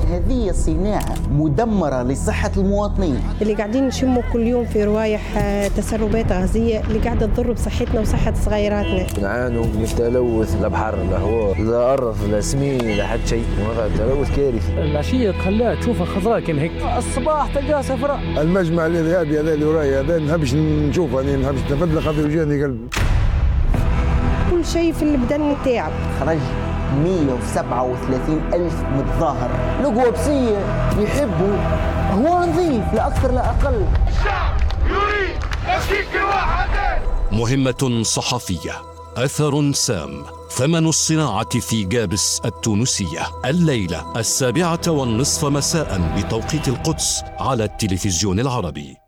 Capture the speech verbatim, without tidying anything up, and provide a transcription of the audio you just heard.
هذه صناعة مدمرة لصحة المواطنين اللي قاعدين نشموا كل يوم في روايح تسربات غازية اللي قاعدة تضر بصحتنا وصحة صغيراتنا. نعانوا من التلوث، لا بحر لا هواء لا أرض لا سمين لا حد شيء، وهذا التلوث كارثي. العشية تخليها تشوفها خضراء كان هيك، الصباح تلقاها صفراء. المجمع الإرهابي هذا اللي وراي هذا نحبش نشوفه، أنا نحبش نتفدى خاطر يوجعني قلبي. كل شيء في البدن تاعب. خرج مئة وسبعة وثلاثين ألف متظاهر لقوا بصية يحبوا هو نظيف لا أكثر لا أقل. الشعب يريد تفكيك واحد. مهمة صحفية، أثر سام، ثمن الصناعة في جابس التونسية، الليلة السابعة والنصف مساء بتوقيت القدس على التلفزيون العربي.